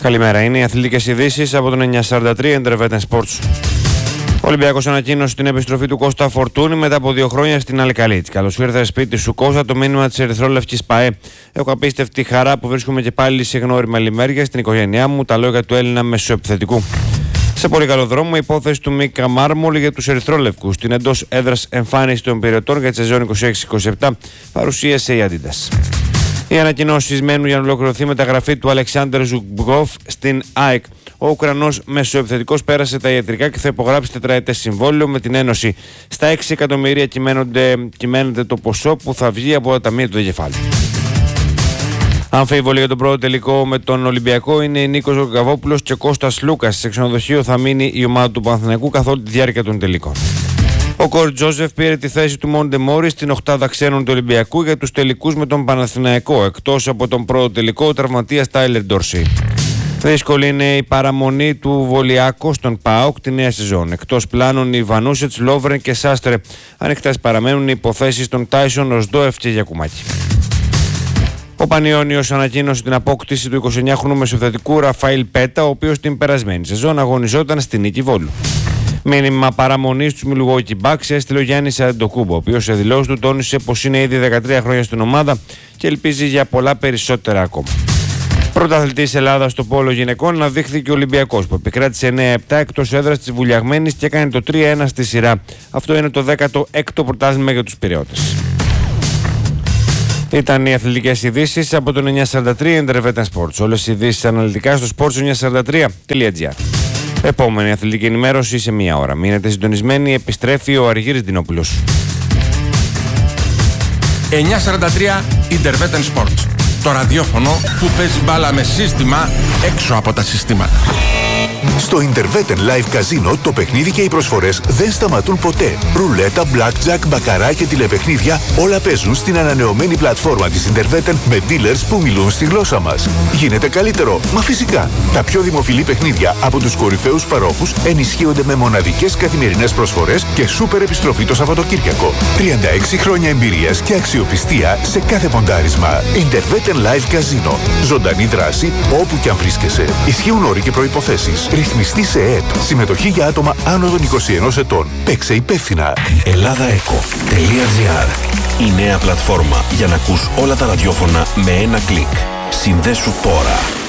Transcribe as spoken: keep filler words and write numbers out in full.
Καλημέρα, είναι οι αθλητικές ειδήσεις από τον εννιακόσια σαράντα τρία Intervetten Sports. Ο Ολυμπιακός ανακοίνωσε την επιστροφή του Κώστα Φορτούνη μετά από δύο χρόνια στην Αλκαλίτ. Καλώς ήρθατε σπίτι σου, Κώστα, το μήνυμα της Ερυθρόλευκης ΠΑΕ. Έχω απίστευτη χαρά που βρίσκομαι και πάλι σε γνώριμα λιμέρια στην οικογένειά μου, τα λόγια του Έλληνα μεσοεπιθετικού. Σε πολύ καλό δρόμο η υπόθεση του Μίκα Μάρμολ για τους Ερυθρόλευκους. Την εντός έδρας εμφάνιση των πυρετών για τη σεζόν είκοσι έξι είκοσι επτά παρουσίασε η Adidas. Οι ανακοινώσεις μένουν για να ολοκληρωθεί η μεταγραφή του Αλεξάνδρ Ζουγκόφ στην ΑΕΚ. Ο Ουκρανός μεσοεπιθετικός πέρασε τα ιατρικά και θα υπογράψει τετραετές συμβόλαιο με την Ένωση. Στα έξι εκατομμύρια κυμαίνεται το ποσό που θα βγει από τα ταμεία του Δεγεφάλου. Αμφίβολοι για τον πρώτο τελικό με τον Ολυμπιακό είναι η Νίκος Γαβόπουλος και ο Κώστας Λούκας. Σε ξενοδοχείο θα μείνει η ομάδα του Παναθηναϊκού καθ' όλη τη διάρκεια των τελικών. Ο Κορ Τζόζεφ πήρε τη θέση του Μόντε Μόρι στην οκτάδα ξένων του Ολυμπιακού για τους τελικούς με τον Παναθηναϊκό. Εκτός από τον πρώτο τελικό, ο τραυματίας Τάιλερ Ντόρσι. Δύσκολη είναι η παραμονή του Βολιάκο στον ΠΑΟΚ τη νέα σεζόν. Εκτός πλάνων οι Βανούσετς, Λόβρεν και Σάστρε. Ανοιχτές παραμένουν οι υποθέσεις των Τάισον, Οσδόεφ και Γιακουμάκη. Ο Πανιώνιος ανακοίνωσε την απόκτηση του εικοσιεννιάχρονου μεσοεπιθετικού Ραφαήλ Πέτα, ο οποίος την περασμένη σεζόν αγωνιζόταν στη Νίκη Βόλου. Μήνυμα παραμονής του Μιλουόκι Μπάξ έστειλε ο Γιάννης Αντοκούμπο, ο οποίος σε δηλώσεις του τόνισε πως είναι ήδη δεκατρία χρόνια στην ομάδα και ελπίζει για πολλά περισσότερα ακόμα. Πρωταθλητής Ελλάδας στο πόλο γυναικών αναδείχθηκε ο Ολυμπιακός, που επικράτησε εννέα επτά εκτός έδρας της Βουλιαγμένης και έκανε το τρία ένα στη σειρά. Αυτό είναι το δέκατο έκτο πρωτάθλημα για τους Πειραιώτες. Ήταν οι αθλητικές ειδήσεις από τον εννιακόσια σαράντα τρία Intervetten Sports. Όλες οι ειδήσεις αναλυτικά στο sports εννιακόσια σαράντα τρία τελεία τζι άρ. Επόμενη αθλητική ενημέρωση σε μία ώρα. Μείνετε συντονισμένοι, επιστρέφει ο Αργύρης Δινόπουλος. εννιακόσια σαράντα τρία Intervetten Sports. Το ραδιόφωνο που παίζει μπάλα με σύστημα έξω από τα συστήματα. Στο Intervetten Live Casino το παιχνίδι και οι προσφορές δεν σταματούν ποτέ. Ρουλέτα, blackjack, μπακαρά και τηλεπαιχνίδια όλα παίζουν στην ανανεωμένη πλατφόρμα της Intervetten με dealers που μιλούν στη γλώσσα μας. Γίνεται καλύτερο, μα φυσικά. Τα πιο δημοφιλή παιχνίδια από τους κορυφαίους παρόχους ενισχύονται με μοναδικές καθημερινές προσφορές και σούπερ επιστροφή το Σαββατοκύριακο. τριάντα έξι χρόνια εμπειρίας και αξιοπιστία σε κάθε ποντάρισμα. Intervetten Live Casino. Ζωντανή δράση όπου και αν βρίσκεσαι. Ισχύουν όροι και προϋποθέσεις. Ρυθμιστή σε ΕΕΠ. Συμμετοχή για άτομα άνω των είκοσι ενός ετών. Παίξε υπεύθυνα. ελλάδαεκο τελεία τζι άρ. Η νέα πλατφόρμα για να ακούς όλα τα ραδιόφωνα με ένα κλικ. Συνδέσου τώρα.